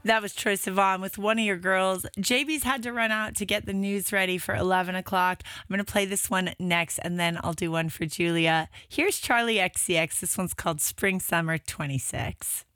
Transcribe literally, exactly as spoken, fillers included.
That was Troye Sivan with One of Your Girls. J B's had to run out to get the news ready for eleven o'clock. I'm going to play this one next, and then I'll do one for Julia. Here's Charlie X C X. This one's called Spring Summer twenty-six.